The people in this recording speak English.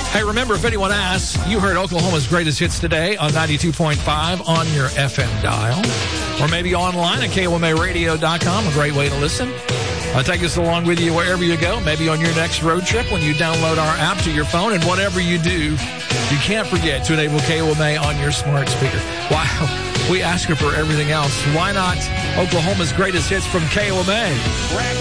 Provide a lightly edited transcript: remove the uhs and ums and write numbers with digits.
Hey, remember, if anyone asks, you heard Oklahoma's greatest hits today on 92.5 on your FM dial, or maybe online at KOMARadio.com, a great way to listen. Take us along with you wherever you go, maybe on your next road trip when you download our app to your phone. And whatever you do, you can't forget to enable KOMA on your smart speaker. Wow, we ask her for everything else. Why not Oklahoma's greatest hits from KOMA?